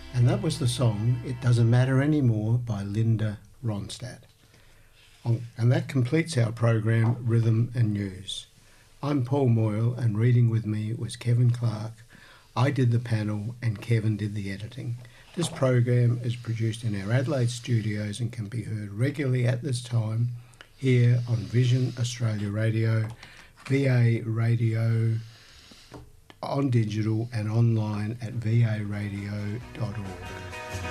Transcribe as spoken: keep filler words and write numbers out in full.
And that was the song It Doesn't Matter Anymore by Linda Ronstadt. And that completes our program, Rhythm and News. I'm Paul Moyle, and reading with me was Kevin Clark. I did the panel and Kevin did the editing. This program is produced in our Adelaide studios and can be heard regularly at this time here on Vision Australia Radio, V A Radio, on digital and online at v a radio dot org.